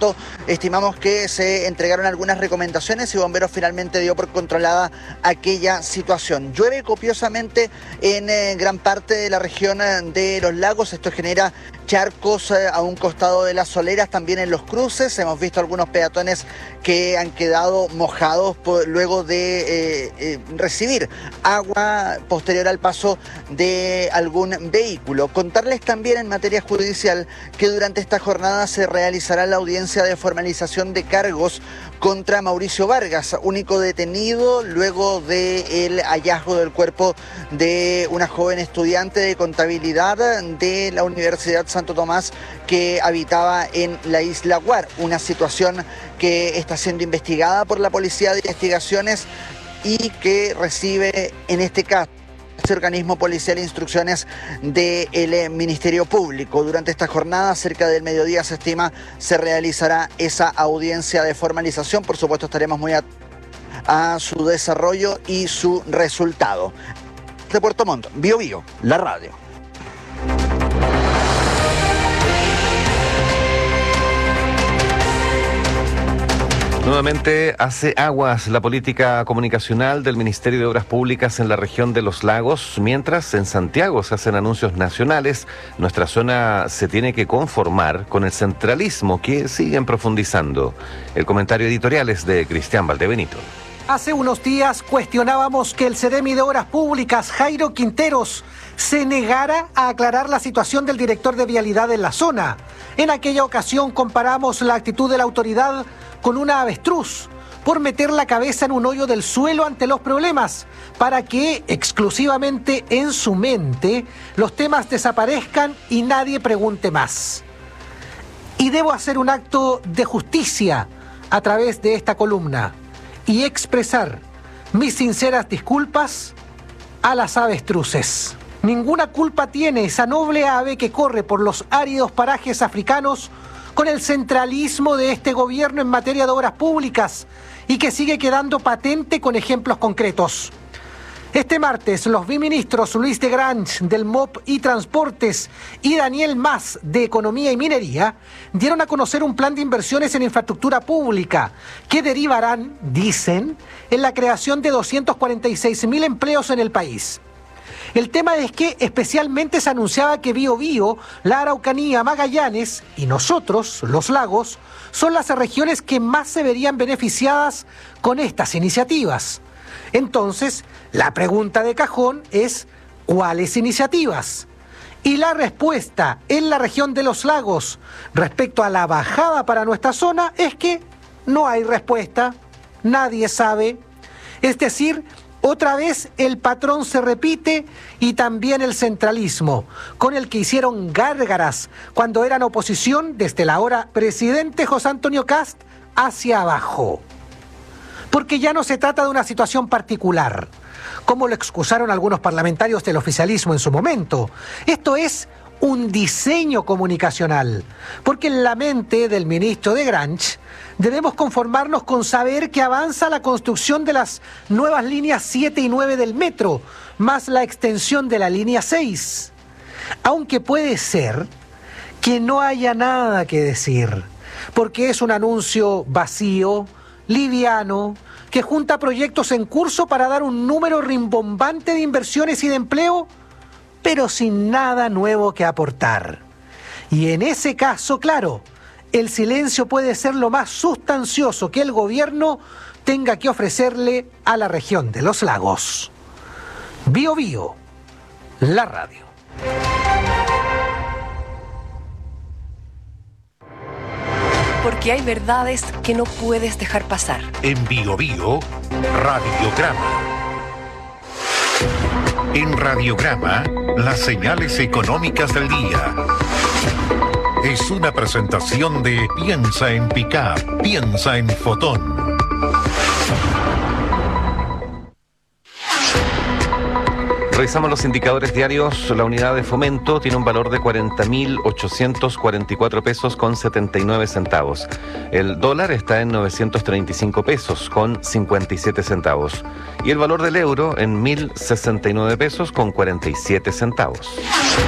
momento estimamos que se entregaron algunas recomendaciones y Bomberos finalmente dio por controlada aquella situación. Llueve copiosamente en gran parte de la región de Los Lagos. Esto genera charcos a un costado de las soleras, también en los cruces. Hemos visto algunos peatones que han quedado mojados luego de recibir agua posterior al paso de algún vehículo. Contarles también en materia judicial que durante esta jornada se realizará la audiencia de formalización de cargos contra Mauricio Vargas, único detenido luego del hallazgo del cuerpo de una joven estudiante de contabilidad de la Universidad Santo Tomás que habitaba en la isla Guar, una situación que está siendo investigada por la Policía de Investigaciones y que recibe en este caso este organismo policial instrucciones del Ministerio Público. Durante esta jornada, cerca del mediodía se estima, se realizará esa audiencia de formalización. Por supuesto, estaremos muy atentos a su desarrollo y su resultado. De Puerto Montt, Bío Bío, la radio. Nuevamente hace aguas la política comunicacional del Ministerio de Obras Públicas en la región de Los Lagos, mientras en Santiago se hacen anuncios nacionales. Nuestra zona se tiene que conformar con el centralismo que siguen profundizando. El comentario editorial es de Cristian Valdebenito. Hace unos días cuestionábamos que el Seremi de Obras Públicas, Jairo Quinteros, se negara a aclarar la situación del director de vialidad en la zona. En aquella ocasión comparamos la actitud de la autoridad con una avestruz por meter la cabeza en un hoyo del suelo ante los problemas, para que exclusivamente en su mente los temas desaparezcan y nadie pregunte más. Y debo hacer un acto de justicia a través de esta columna y expresar mis sinceras disculpas a las avestruces. Ninguna culpa tiene esa noble ave que corre por los áridos parajes africanos con el centralismo de este gobierno en materia de obras públicas y que sigue quedando patente con ejemplos concretos. Este martes, los biministros Luis de Grange del MOP y Transportes y Daniel Mas de Economía y Minería dieron a conocer un plan de inversiones en infraestructura pública que derivarán, dicen, en la creación de 246.000 empleos en el país. El tema es que especialmente se anunciaba que Bío Bío, la Araucanía, Magallanes y nosotros, Los Lagos, son las regiones que más se verían beneficiadas con estas iniciativas. Entonces, la pregunta de cajón es, ¿cuáles iniciativas? Y la respuesta en la región de Los Lagos respecto a la bajada para nuestra zona es que no hay respuesta, nadie sabe. Es decir, otra vez el patrón se repite y también el centralismo, con el que hicieron gárgaras cuando eran oposición desde el ahora presidente José Antonio Kast hacia abajo. Porque ya no se trata de una situación particular, como lo excusaron algunos parlamentarios del oficialismo en su momento. Esto es un diseño comunicacional, porque en la mente del ministro de Grange debemos conformarnos con saber que avanza la construcción de las nuevas líneas 7 y 9 del metro, más la extensión de la línea 6. Aunque puede ser que no haya nada que decir, porque es un anuncio vacío, liviano, que junta proyectos en curso para dar un número rimbombante de inversiones y de empleo, pero sin nada nuevo que aportar. Y en ese caso, claro, el silencio puede ser lo más sustancioso que el gobierno tenga que ofrecerle a la región de Los Lagos. Bío Bío, la radio. Porque hay verdades que no puedes dejar pasar. En Bío Bío, Radiograma. En Radiograma, las señales económicas del día. Es una presentación de Piensa en Pickup, piensa en Fotón. Revisamos los indicadores diarios. La unidad de fomento tiene un valor de 40.844 pesos con 79 centavos. El dólar está en 935 pesos con 57 centavos. Y el valor del euro en 1.069 pesos con 47 centavos.